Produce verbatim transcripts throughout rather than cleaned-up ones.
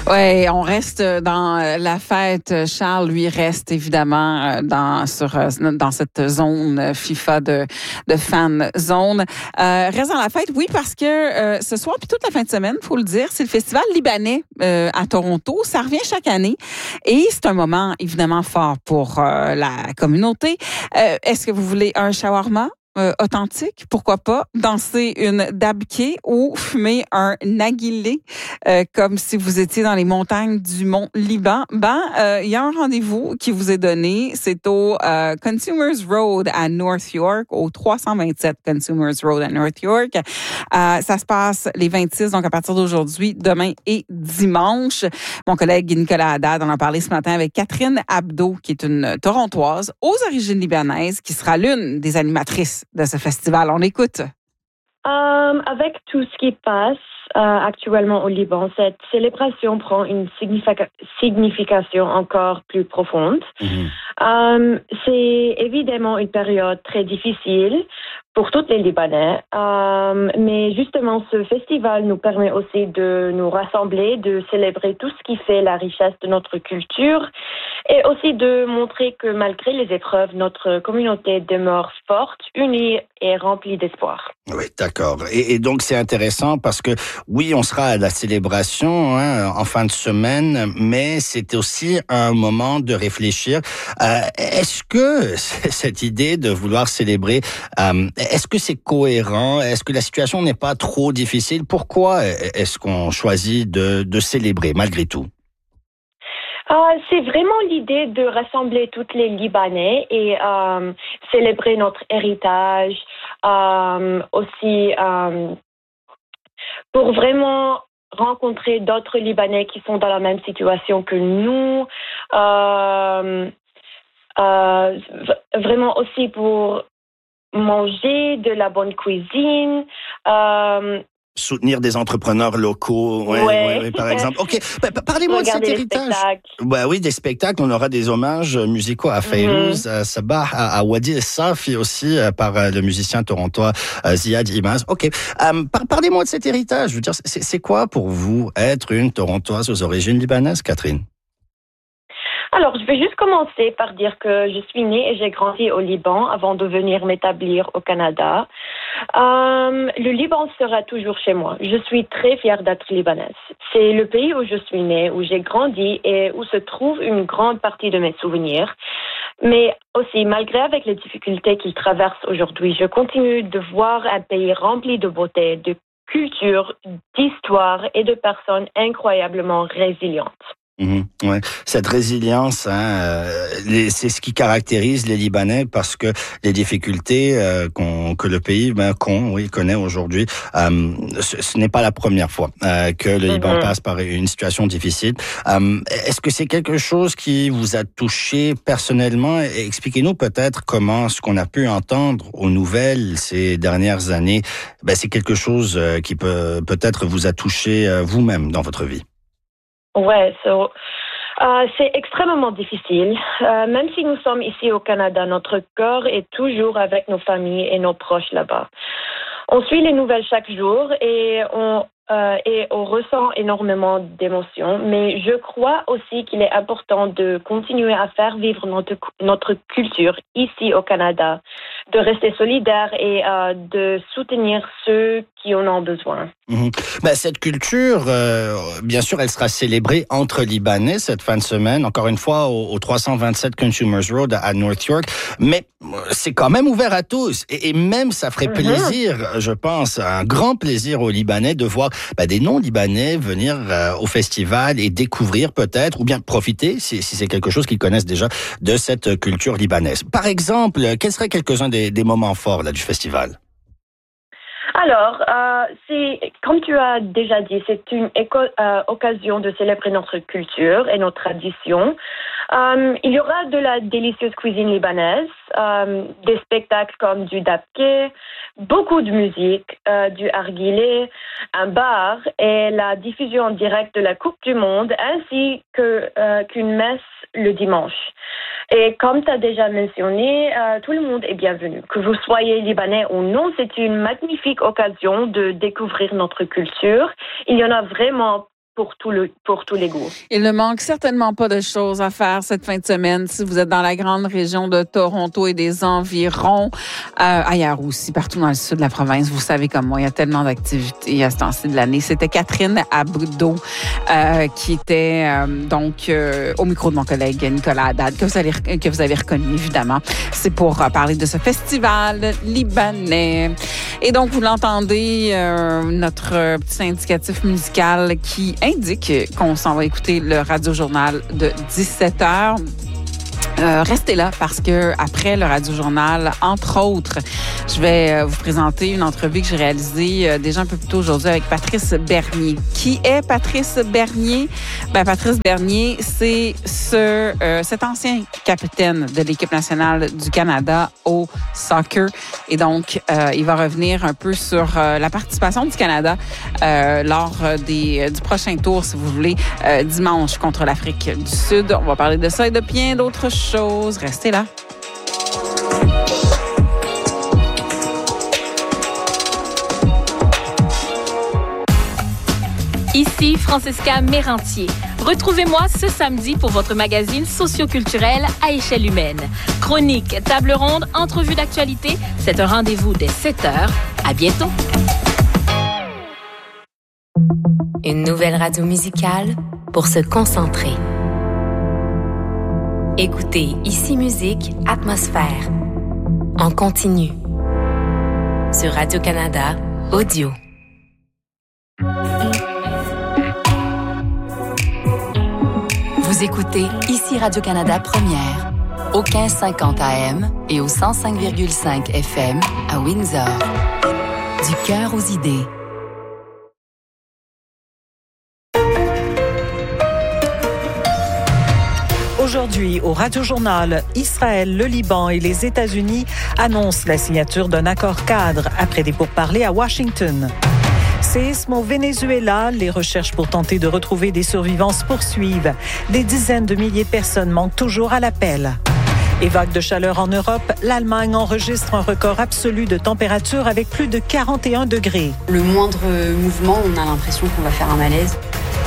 Ouais, on reste dans la fête. Charles, lui, reste évidemment dans sur dans cette zone FIFA de de fan zone. Euh, reste dans la fête, oui, parce que euh, ce soir puis toute la fin de semaine, faut le dire, c'est le festival libanais euh, à Toronto. Ça revient chaque année et c'est un moment évidemment fort pour euh, la communauté. Euh, est-ce que vous voulez un shawarma? Euh, authentique, pourquoi pas, danser une dabke ou fumer un narguilé, euh, comme si vous étiez dans les montagnes du Mont Liban. Ben, euh, il y a un rendez-vous qui vous est donné. C'est au euh, Consumers Road à North York, au trois cent vingt-sept Consumers Road à North York. Euh, ça se passe les vingt-six, donc à partir d'aujourd'hui, demain et dimanche. Mon collègue Nicolas Haddad en a parlé ce matin avec Catherine Abdo, qui est une Torontoise aux origines libanaises, qui sera l'une des animatrices de ce festival. On écoute. Um, avec tout ce qui passe euh, actuellement au Liban, cette célébration prend une significa- signification encore plus profonde. Mm-hmm. Um, c'est évidemment une période très difficile pour tous les Libanais, um, mais justement ce festival nous permet aussi de nous rassembler, de célébrer tout ce qui fait la richesse de notre culture et aussi de montrer que malgré les épreuves, notre communauté demeure forte, unie et remplie d'espoir. Oui, d'accord. Et, et donc c'est intéressant parce que oui, on sera à la célébration hein, en fin de semaine, mais c'est aussi un moment de réfléchir. Euh, est-ce que cette idée de vouloir célébrer, euh, est-ce que c'est cohérent? Est-ce que la situation n'est pas trop difficile? Pourquoi est-ce qu'on choisit de, de célébrer malgré tout? Euh, c'est vraiment l'idée de rassembler tous les Libanais et euh, célébrer notre héritage, euh, aussi euh, pour vraiment rencontrer d'autres Libanais qui sont dans la même situation que nous, euh, euh, vraiment aussi pour manger de la bonne cuisine, euh, soutenir des entrepreneurs locaux, ouais, ouais. Ouais, ouais, par exemple. Ok, parlez-moi Regardez de cet héritage. Bah oui, des spectacles. On aura des hommages musicaux à Fayrouz, mm-hmm. à Sabah, à, à Wadi El-Safi aussi par le musicien torontois Ziad Imaz. Ok, um, par, parlez-moi de cet héritage. Je veux dire, c'est, c'est quoi pour vous être une Torontoise aux origines libanaises, Catherine? Alors, je vais juste commencer par dire que je suis née et j'ai grandi au Liban avant de venir m'établir au Canada. Euh, le Liban sera toujours chez moi. Je suis très fière d'être libanaise. C'est le pays où je suis née, où j'ai grandi et où se trouve une grande partie de mes souvenirs. Mais aussi, malgré avec les difficultés qu'il traverse aujourd'hui, je continue de voir un pays rempli de beauté, de culture, d'histoire et de personnes incroyablement résilientes. Mmh, ouais. Cette résilience, hein, euh, les, c'est ce qui caractérise les Libanais parce que les difficultés euh, qu'on, que le pays ben, qu'on, oui, connaît aujourd'hui, euh, ce, ce n'est pas la première fois euh, que le Liban mmh. passe par une situation difficile. Euh, est-ce que c'est quelque chose qui vous a touché personnellement? Expliquez-nous peut-être comment ce qu'on a pu entendre aux nouvelles ces dernières années, ben, c'est quelque chose qui peut peut-être vous a touché euh, vous-même dans votre vie. Ouais, so, euh, c'est extrêmement difficile. Euh, même si nous sommes ici au Canada, notre cœur est toujours avec nos familles et nos proches là-bas. On suit les nouvelles chaque jour et on, euh, et on ressent énormément d'émotions, mais je crois aussi qu'il est important de continuer à faire vivre notre, notre culture ici au Canada, de rester solidaire et euh, de soutenir ceux qui en ont besoin. Mmh. Ben, cette culture, euh, bien sûr, elle sera célébrée entre Libanais cette fin de semaine, encore une fois au, au trois cent vingt-sept Consumers Road à North York, mais c'est quand même ouvert à tous et, et même ça ferait mmh. plaisir, je pense, un grand plaisir aux Libanais de voir ben, des non-Libanais venir euh, au festival et découvrir peut-être, ou bien profiter, si, si c'est quelque chose qu'ils connaissent déjà, de cette culture libanaise. Par exemple, quels seraient quelques-uns des, des moments forts là, du festival? Alors, euh, c'est, comme tu as déjà dit, c'est une éco- euh, occasion de célébrer notre culture et nos traditions. Euh, il y aura de la délicieuse cuisine libanaise, euh, des spectacles comme du dabke, beaucoup de musique, euh, du narguilé, un bar et la diffusion en direct de la Coupe du Monde, ainsi que, euh, qu'une messe le dimanche. Et comme tu as déjà mentionné, euh, tout le monde est bienvenu. Que vous soyez libanais ou non, c'est une magnifique occasion de découvrir notre culture. Il y en a vraiment pour tout le pour tous les goûts. Il ne manque certainement pas de choses à faire cette fin de semaine si vous êtes dans la grande région de Toronto et des environs, euh, ailleurs aussi, partout dans le sud de la province. Vous savez comme moi, il y a tellement d'activités à ce temps-ci de l'année. C'était Catherine Abdo euh, qui était euh, donc euh, au micro de mon collègue Nicolas Haddad, que vous, allez, que vous avez reconnu évidemment. C'est pour euh, parler de ce festival libanais. Et donc, vous l'entendez, euh, notre petit indicatif musical qui indique qu'on s'en va écouter le Radio-Journal de dix-sept heures. Euh, restez là parce que après le Radio-Journal, entre autres, je vais euh, vous présenter une entrevue que j'ai réalisée euh, déjà un peu plus tôt aujourd'hui avec Patrice Bernier. Qui est Patrice Bernier? Ben, Patrice Bernier, c'est ce, euh, cet ancien capitaine de l'équipe nationale du Canada au soccer. Et donc, euh, il va revenir un peu sur euh, la participation du Canada euh, lors des, du prochain tour, si vous voulez, euh, dimanche contre l'Afrique du Sud. On va parler de ça et de bien d'autres choses. Restez là. Ici Francesca Mérantier. Retrouvez-moi ce samedi pour votre magazine socioculturel à échelle humaine. Chronique, table ronde, entrevue d'actualité. C'est un rendez-vous dès sept heures. À bientôt. Une nouvelle radio musicale pour se concentrer. Écoutez Ici Musique, Atmosphère. En continu. Sur Radio-Canada, audio. Vous écoutez Ici Radio-Canada Première. Au quinze cinquante A M et au cent cinq virgule cinq F M à Windsor. Du cœur aux idées. Aujourd'hui, au Radio-Journal, Israël, le Liban et les États-Unis annoncent la signature d'un accord cadre après des pourparlers à Washington. Séisme au Venezuela, les recherches pour tenter de retrouver des survivants se poursuivent. Des dizaines de milliers de personnes manquent toujours à l'appel. Et vague de chaleur en Europe, l'Allemagne enregistre un record absolu de température avec plus de quarante et un degrés. Le moindre mouvement, on a l'impression qu'on va faire un malaise.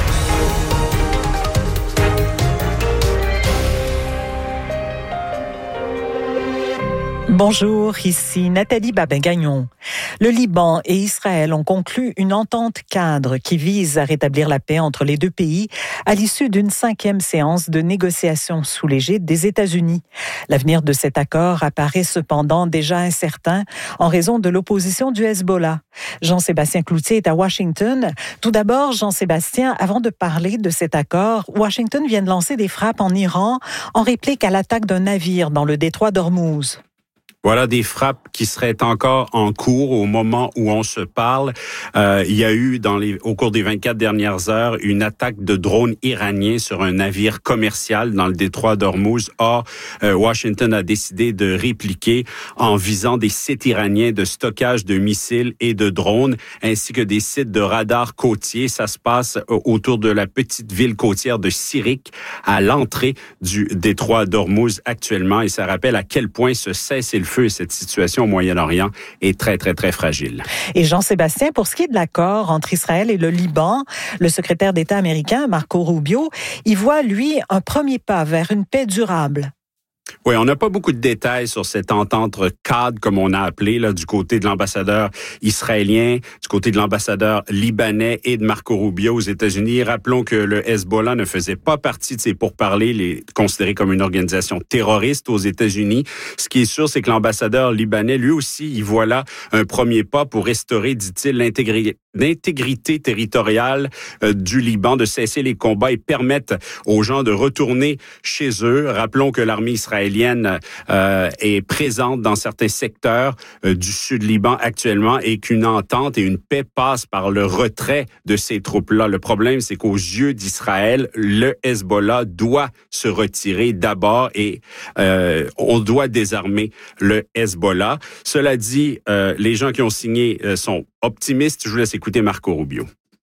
Bonjour, ici Nathalie Babin-Gagnon. Le Liban et Israël ont conclu une entente cadre qui vise à rétablir la paix entre les deux pays à l'issue d'une cinquième séance de négociations sous l'égide des États-Unis. L'avenir de cet accord apparaît cependant déjà incertain en raison de l'opposition du Hezbollah. Jean-Sébastien Cloutier est à Washington. Tout d'abord, Jean-Sébastien, avant de parler de cet accord, Washington vient de lancer des frappes en Iran en réplique à l'attaque d'un navire dans le détroit d'Ormuz. Voilà des frappes qui seraient encore en cours au moment où on se parle. Euh, il y a eu, dans les, au cours des vingt-quatre dernières heures, une attaque de drones iraniens sur un navire commercial dans le détroit d'Ormuz. Or, euh, Washington a décidé de répliquer en visant des sites iraniens de stockage de missiles et de drones, ainsi que des sites de radars côtiers. Ça se passe autour de la petite ville côtière de Sirik, à l'entrée du détroit d'Ormuz actuellement. Et ça rappelle à quel point ce cessez-le-feu et cette situation au Moyen-Orient est très, très, très fragile. Et Jean-Sébastien, pour ce qui est de l'accord entre Israël et le Liban, le secrétaire d'État américain, Marco Rubio, y voit, lui, un premier pas vers une paix durable. Oui, on n'a pas beaucoup de détails sur cette entente cadre, comme on a appelé, là, du côté de l'ambassadeur israélien, du côté de l'ambassadeur libanais et de Marco Rubio aux États-Unis. Rappelons que le Hezbollah ne faisait pas partie de ces pourparlers, il est considéré comme une organisation terroriste aux États-Unis. Ce qui est sûr, c'est que l'ambassadeur libanais, lui aussi, y voit là un premier pas pour restaurer, dit-il, l'intégrité l'intégrité territoriale euh, du Liban, de cesser les combats et permettre aux gens de retourner chez eux. Rappelons que l'armée israélienne euh, est présente dans certains secteurs euh, du sud Liban actuellement et qu'une entente et une paix passent par le retrait de ces troupes-là. Le problème, c'est qu'aux yeux d'Israël, le Hezbollah doit se retirer d'abord et euh, on doit désarmer le Hezbollah. Cela dit, euh, les gens qui ont signé euh, sont optimistes. Je vous laisse écouter Marco Rubio.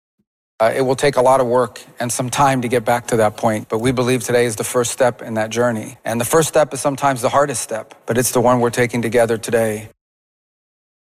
Uh, it will take a lot of work and some time to get back to that point, but we believe today is the first step in that journey. And the first step is sometimes the hardest step, but it's the one we're taking together today.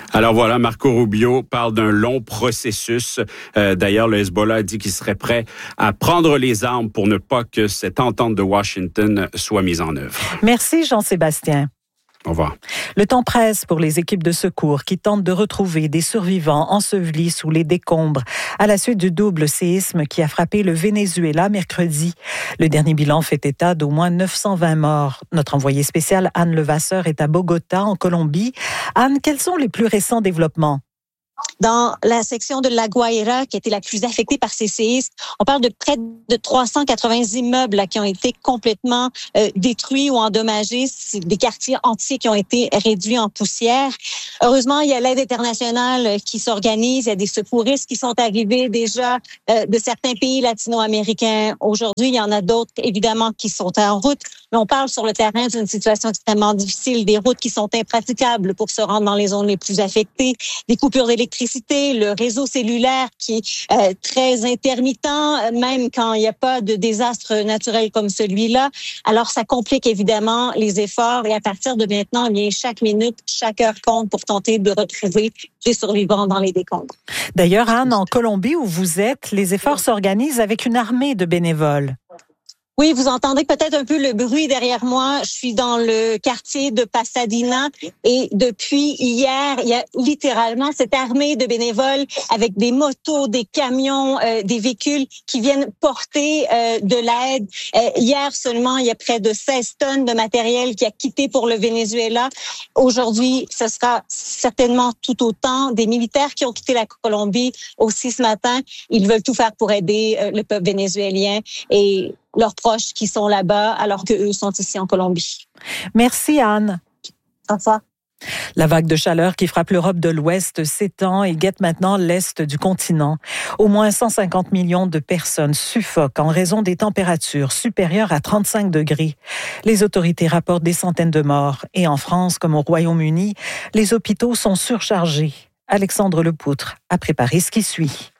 Alors voilà, Marco Rubio parle d'un long processus. Euh, d'ailleurs, le Hezbollah a dit qu'il serait prêt à prendre les armes pour ne pas que cette entente de Washington soit mise en œuvre. Merci Jean-Sébastien. Au revoir. Le temps presse pour les équipes de secours qui tentent de retrouver des survivants ensevelis sous les décombres à la suite du double séisme qui a frappé le Venezuela mercredi. Le dernier bilan fait état d'au moins neuf cent vingt morts. Notre envoyée spéciale Anne Levasseur est à Bogota, en Colombie. Anne, quels sont les plus récents développements? Dans la section de La Guaira, qui était la plus affectée par ces séismes, on parle de près de trois cent quatre-vingts immeubles là, qui ont été complètement euh, détruits ou endommagés. C'est des quartiers entiers qui ont été réduits en poussière. Heureusement, il y a l'aide internationale qui s'organise. Il y a des secouristes qui sont arrivés déjà euh, de certains pays latino-américains. Aujourd'hui, il y en a d'autres, évidemment, qui sont en route. Mais on parle sur le terrain d'une situation extrêmement difficile, des routes qui sont impraticables pour se rendre dans les zones les plus affectées, des coupures d'électricité, le réseau cellulaire qui est euh, très intermittent, même quand il n'y a pas de désastre naturel comme celui-là. Alors, ça complique évidemment les efforts et à partir de maintenant, eh bien, chaque minute, chaque heure compte pour tenter de retrouver les survivants dans les décombres. D'ailleurs, Anne, en Colombie où vous êtes, les efforts s'organisent avec une armée de bénévoles. Oui, vous entendez peut-être un peu le bruit derrière moi. Je suis dans le quartier de Pasadena et depuis hier, il y a littéralement cette armée de bénévoles avec des motos, des camions, euh, des véhicules qui viennent porter euh, de l'aide. Euh, hier seulement, il y a près de seize tonnes de matériel qui a quitté pour le Venezuela. Aujourd'hui, ce sera certainement tout autant. Des militaires qui ont quitté la Colombie aussi ce matin. Ils veulent tout faire pour aider euh, le peuple vénézuélien et leurs proches qui sont là-bas alors qu'eux sont ici en Colombie. Merci Anne. Au revoir. La vague de chaleur qui frappe l'Europe de l'Ouest s'étend et guette maintenant l'Est du continent. Au moins cent cinquante millions de personnes suffoquent en raison des températures supérieures à trente-cinq degrés. Les autorités rapportent des centaines de morts. Et en France, comme au Royaume-Uni, les hôpitaux sont surchargés. Alexandre Lepoutre a préparé ce qui suit.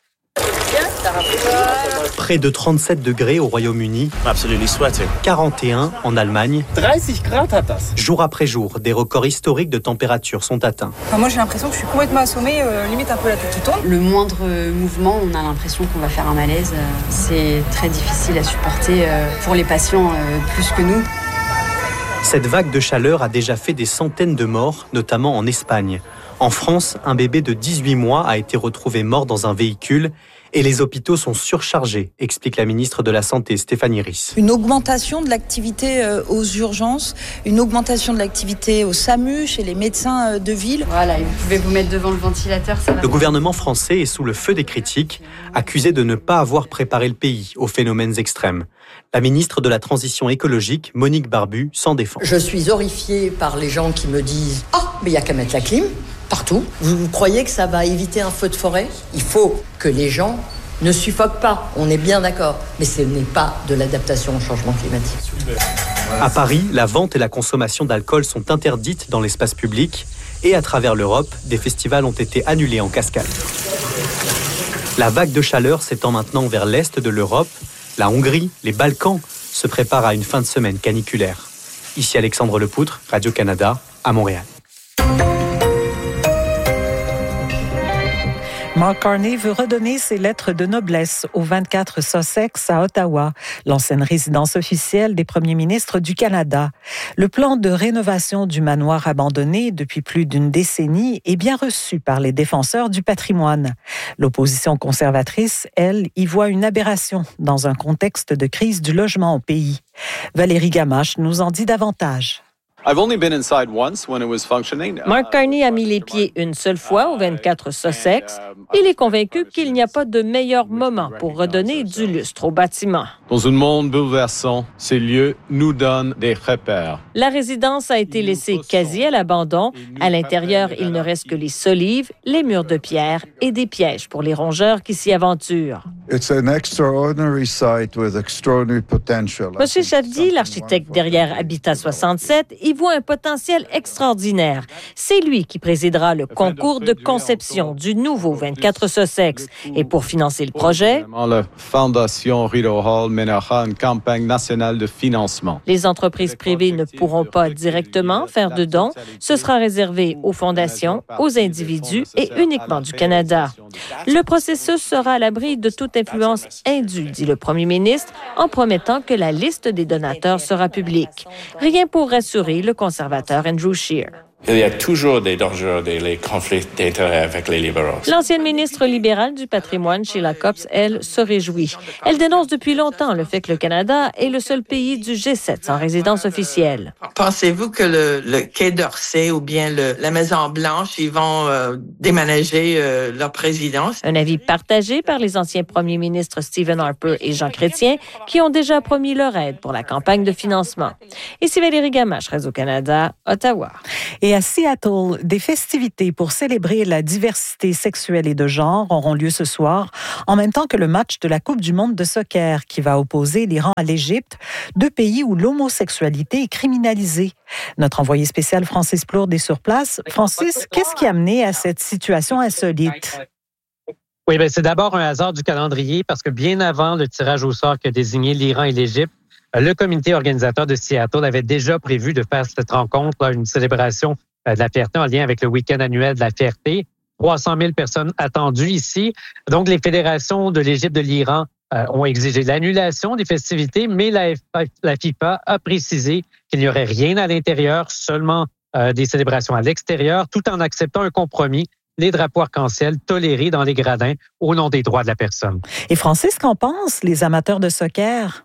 Près de trente-sept degrés au Royaume-Uni, quarante et un en Allemagne. Jour après jour, des records historiques de température sont atteints. Enfin, moi j'ai l'impression que je suis complètement assommée, euh, limite un peu la tête qui tourne. Le moindre mouvement, on a l'impression qu'on va faire un malaise. C'est très difficile à supporter pour les patients plus que nous. Cette vague de chaleur a déjà fait des centaines de morts, notamment en Espagne. En France, un bébé de dix-huit mois a été retrouvé mort dans un véhicule et les hôpitaux sont surchargés, explique la ministre de la Santé, Stéphanie Ries. Une augmentation de l'activité aux urgences, une augmentation de l'activité au SAMU, chez les médecins de ville. Voilà, vous pouvez vous mettre devant le ventilateur, ça va. Le gouvernement français est sous le feu des critiques, accusé de ne pas avoir préparé le pays aux phénomènes extrêmes. La ministre de la Transition écologique, Monique Barbu, s'en défend. Je suis horrifiée par les gens qui me disent « Ah, oh, mais il n'y a qu'à mettre la clim ». Partout. Vous croyez que ça va éviter un feu de forêt ? Il faut que les gens ne suffoquent pas. On est bien d'accord. Mais ce n'est pas de l'adaptation au changement climatique. À Paris, la vente et la consommation d'alcool sont interdites dans l'espace public. Et à travers l'Europe, des festivals ont été annulés en cascade. La vague de chaleur s'étend maintenant vers l'est de l'Europe. La Hongrie, les Balkans se préparent à une fin de semaine caniculaire. Ici Alexandre Lepoutre, Radio-Canada, à Montréal. Mark Carney veut redonner ses lettres de noblesse au vingt-quatre Sussex à Ottawa, l'ancienne résidence officielle des premiers ministres du Canada. Le plan de rénovation du manoir abandonné depuis plus d'une décennie est bien reçu par les défenseurs du patrimoine. L'opposition conservatrice, elle, y voit une aberration dans un contexte de crise du logement au pays. Valérie Gamache nous en dit davantage. Mark Carney a mis les pieds une seule fois au vingt-quatre Sussex. Il est convaincu qu'il n'y a pas de meilleur moment pour redonner du lustre au bâtiment. Dans un monde bouleversant, ces lieux nous donnent des repères. La résidence a été laissée quasi à l'abandon. À l'intérieur, il ne reste que les solives, les murs de pierre et des pièges pour les rongeurs qui s'y aventurent. Monsieur Chavdi, l'architecte derrière Habitat soixante-sept, y voit un potentiel extraordinaire. C'est lui qui présidera le concours de conception du nouveau vingt-quatre Sussex. Et pour financer le projet, la Fondation Rideau Hall mènera une campagne nationale de financement. Les entreprises privées ne pourront pas directement faire de dons. Ce sera réservé aux fondations, aux individus et uniquement du Canada. Le processus sera à l'abri de toute influence indue, dit le premier ministre, en promettant que la liste des donateurs sera publique. Rien pour rassurer le conservateur Andrew Scheer. Il y a toujours des dangers, des conflits d'intérêts avec les libéraux. L'ancienne ministre libérale du patrimoine, Sheila Copps, elle, se réjouit. Elle dénonce depuis longtemps le fait que le Canada est le seul pays du G sept sans résidence officielle. Pensez-vous que le, le Quai d'Orsay ou bien le, la Maison-Blanche, ils vont euh, déménager euh, leur présidence? Un avis partagé par les anciens premiers ministres Stephen Harper et Jean Chrétien, qui ont déjà promis leur aide pour la campagne de financement. Ici Valérie Gamache, Radio-Canada, Ottawa. Et à Seattle, des festivités pour célébrer la diversité sexuelle et de genre auront lieu ce soir, en même temps que le match de la Coupe du monde de soccer qui va opposer l'Iran à l'Égypte, deux pays où l'homosexualité est criminalisée. Notre envoyé spécial Francis Plourde est sur place. Francis, qu'est-ce qui a amené à cette situation insolite? Oui, bien, c'est d'abord un hasard du calendrier parce que bien avant le tirage au sort qui a désigné l'Iran et l'Égypte, le comité organisateur de Seattle avait déjà prévu de faire cette rencontre, là, une célébration de la fierté en lien avec le week-end annuel de la fierté. trois cent mille personnes attendues ici. Donc, les fédérations de l'Égypte et de l'Iran euh, ont exigé l'annulation des festivités, mais la, la FIFA a précisé qu'il n'y aurait rien à l'intérieur, seulement euh, des célébrations à l'extérieur, tout en acceptant un compromis, les drapeaux arc-en-ciel tolérés dans les gradins au nom des droits de la personne. Et Francis, qu'en pensent les amateurs de soccer?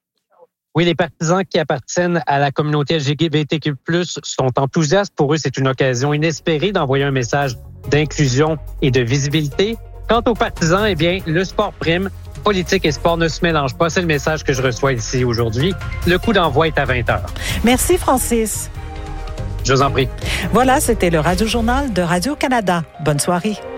Oui, les partisans qui appartiennent à la communauté L G B T Q plus, sont enthousiastes. Pour eux, c'est une occasion inespérée d'envoyer un message d'inclusion et de visibilité. Quant aux partisans, eh bien, le sport prime. Politique et sport ne se mélangent pas. C'est le message que je reçois ici aujourd'hui. Le coup d'envoi est à vingt heures. Merci, Francis. Je vous en prie. Voilà, c'était le Radio-Journal de Radio-Canada. Bonne soirée.